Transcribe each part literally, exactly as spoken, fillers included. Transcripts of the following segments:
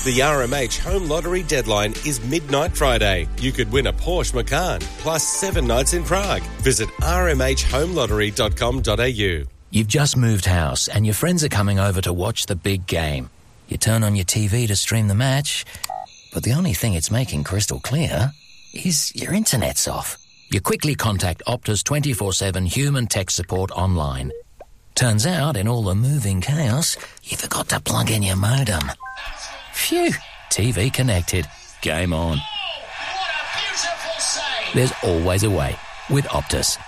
The R M H Home Lottery deadline is midnight Friday. You could win a Porsche Macan, plus seven nights in Prague. Visit r m h home lottery dot com dot a u. You've just moved house and your friends are coming over to watch the big game. You turn on your T V to stream the match, but the only thing it's making crystal clear is your internet's off. You quickly contact Optus twenty-four seven human tech support online. Turns out, in all the moving chaos, you forgot to plug in your modem. Phew, T V connected. Game on. Oh, what a beautiful save! There's always a way with Optus.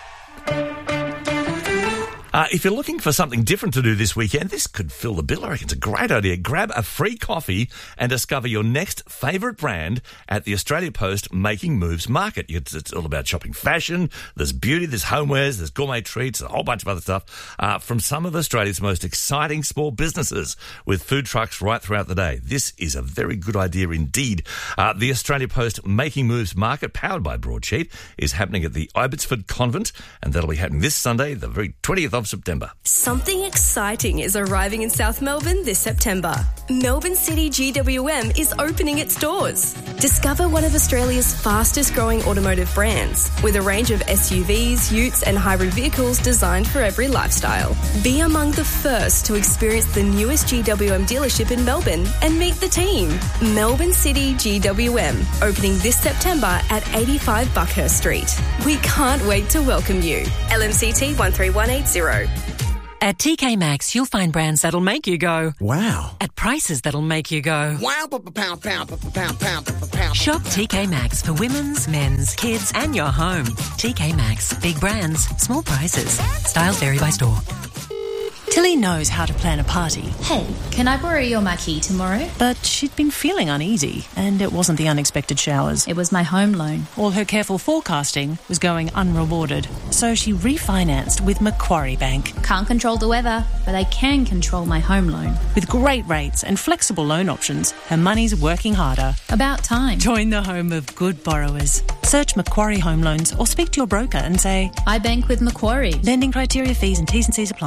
Uh, if you're looking for something different to do this weekend, this could fill the bill. I reckon it's a great idea. Grab a free coffee and discover your next favourite brand at the Australia Post Making Moves Market. It's, it's all about shopping fashion. There's beauty, there's homewares, there's gourmet treats, a whole bunch of other stuff uh, from some of Australia's most exciting small businesses with food trucks right throughout the day. This is a very good idea indeed. Uh, the Australia Post Making Moves Market, powered by Broadsheet, is happening at the Abbotsford Convent, and that'll be happening this Sunday, the very twentieth of September. Something exciting is arriving in South Melbourne this September. Melbourne City G W M is opening its doors. Discover one of Australia's fastest growing automotive brands with a range of S U Vs, utes and hybrid vehicles designed for every lifestyle. Be among the first to experience the newest G W M dealership in Melbourne and meet the team. Melbourne City G W M, opening this September at eighty-five Buckhurst Street. We can't wait to welcome you. L M C T one three one eight zero. At T K Maxx, you'll find brands that'll make you go, wow. At prices that'll make you go, wow. Pound, pound, pound, pound, pound. Shop T K Maxx for women's, men's, kids and your home. T K Maxx. Big brands, small prices. Styles vary by store. Tilly knows how to plan a party. Hey, can I borrow your marquee tomorrow? But she'd been feeling uneasy, and it wasn't the unexpected showers. It was my home loan. All her careful forecasting was going unrewarded. So she refinanced with Macquarie Bank. Can't control the weather, but I can control my home loan. With great rates and flexible loan options, her money's working harder. About time. Join the home of good borrowers. Search Macquarie Home Loans or speak to your broker and say, I bank with Macquarie. Lending criteria, fees and T's and C's apply.